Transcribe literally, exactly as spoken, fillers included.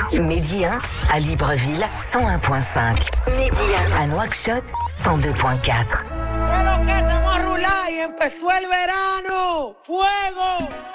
Midi un à Libreville, cent un virgule cinq. Midi un à Nouakchott, cent deux virgule quatre. ¡Que lo que estamos a rular y empezó el verano! ¡Fuego!